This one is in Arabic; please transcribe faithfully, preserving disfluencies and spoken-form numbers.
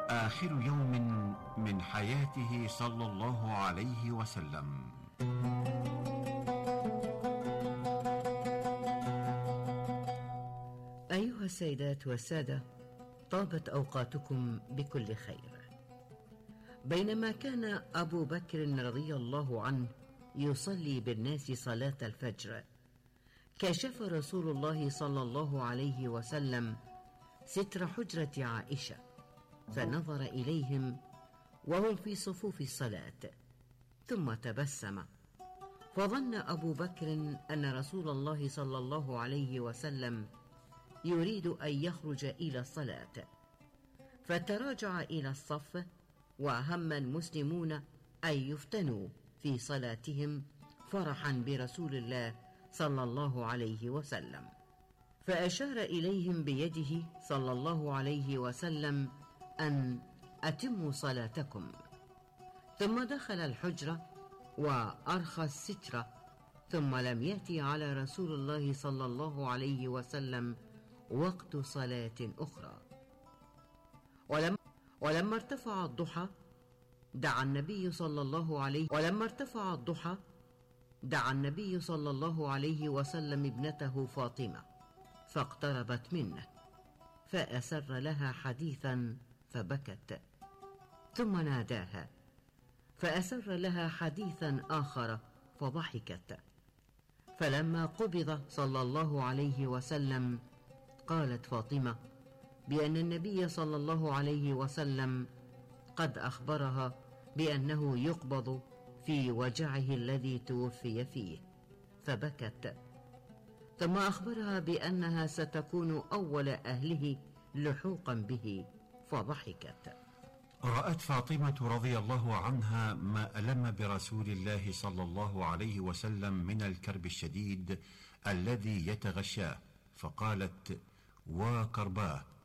آخر يوم من حياته صلى الله عليه وسلم. أيها السيدات والسادة، طابت أوقاتكم بكل خير. بينما كان أبو بكر رضي الله عنه يصلي بالناس صلاة الفجر، كشف رسول الله صلى الله عليه وسلم ستر حجرة عائشة، فنظر إليهم وهم في صفوف الصلاة، ثم تبسم، فظن أبو بكر أن رسول الله صلى الله عليه وسلم يريد أن يخرج إلى الصلاة، فتراجع إلى الصف، وهم المسلمون أن يفتنوا في صلاتهم فرحا برسول الله صلى الله عليه وسلم، فأشار إليهم بيده صلى الله عليه وسلم أن أتموا صلاتكم، ثم دخل الحجرة وأرخى الستر، ثم لم يأتي على رسول الله صلى الله عليه وسلم وقت صلاة أخرى. ولما, ولما ارتفع الضحى دعا النبي صلى الله عليه ولما ارتفع الضحى دعا النبي صلى الله عليه وسلم ابنته فاطمة، فاقتربت منه فأسر لها حديثا فبكت، ثم ناداها فأسر لها حديثا آخر فضحكت. فلما قبض صلى الله عليه وسلم قالت فاطمة بأن النبي صلى الله عليه وسلم قد أخبرها بأنه يقبض في وجعه الذي توفي فيه، فبكت، ثم أخبرها بأنها ستكون أول أهله لحوقا به، فضحكت. رأت فاطمة رضي الله عنها ما ألم برسول الله صلى الله عليه وسلم من الكرب الشديد الذي يتغشاه، فقالت: وكرباه،